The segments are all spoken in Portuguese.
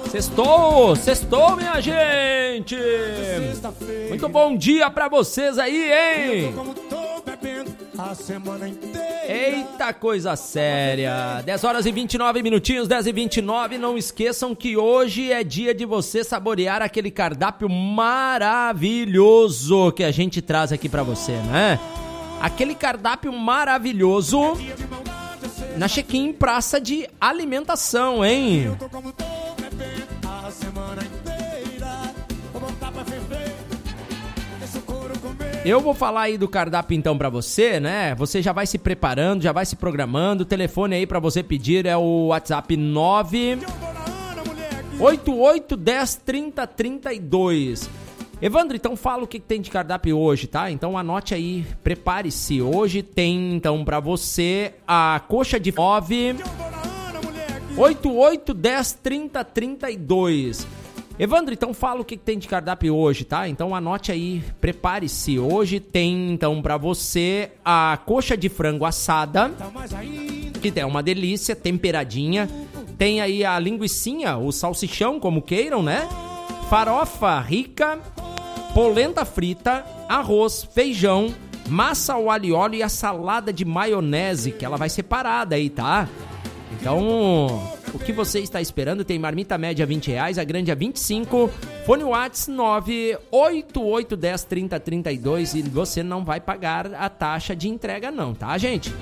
Sextou, minha gente! Muito bom dia pra vocês aí, hein? Eita, coisa séria! 10 horas e 29 minutinhos, 10 e 29. Não esqueçam que hoje é dia de você saborear aquele cardápio maravilhoso que a gente traz aqui pra você, né? Aquele cardápio maravilhoso na Check-in Praça de Alimentação, hein? Eu vou falar aí do cardápio então pra você, né? Você já vai se preparando, já vai se programando. O telefone aí pra você pedir é o WhatsApp 988103032. Evandro, então fala o que tem de cardápio hoje, tá? Então anote aí, prepare-se. Hoje tem então pra você a coxa de 988103032. Evandro, então fala o que tem de cardápio hoje, tá? Então anote aí, prepare-se. Hoje tem então pra você a coxa de frango assada, que é uma delícia, temperadinha. Tem aí a linguicinha, o salsichão, como queiram, né? Farofa rica, polenta frita, arroz, feijão, massa ao alho e óleo e a salada de maionese, que ela vai separada aí, tá? Então, o que você está esperando? Tem marmita média R$20, a grande a R$25. Fone WhatsApp 988103032 e você não vai pagar a taxa de entrega não, tá, gente?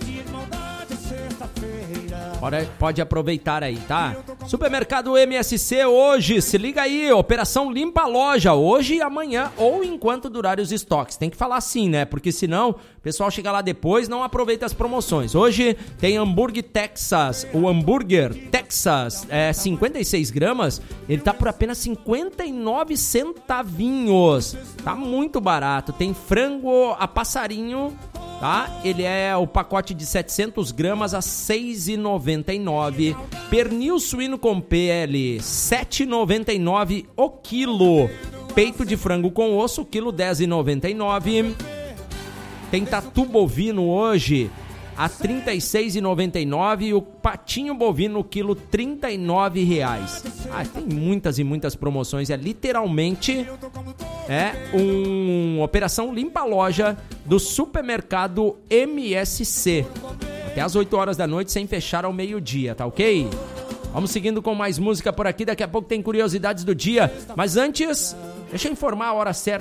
Pode aproveitar aí, tá? Supermercado MSC hoje, se liga aí, operação limpa a loja, hoje e amanhã ou enquanto durar os estoques. Tem que falar assim, né? Porque senão o pessoal chega lá depois e não aproveita as promoções. Hoje tem hambúrguer Texas, o hambúrguer Texas 56 gramas, ele tá por apenas 59 centavinhos. Tá muito barato. Tem frango a passarinho, tá? Ele é o pacote de 700 gramas a R$6,99. Pernil suíno com pele, R$7,99 o quilo. Peito de frango com osso, quilo R$10,99. Tem tatu bovino hoje a R$36,99 e o patinho bovino, quilo R$39. Tem muitas e muitas promoções, é literalmente uma operação limpa a loja do supermercado MSC. Até às 8 horas da noite, sem fechar ao meio-dia, tá ok? Vamos seguindo com mais música por aqui, daqui a pouco tem curiosidades do dia, mas antes, deixa eu informar a hora certa.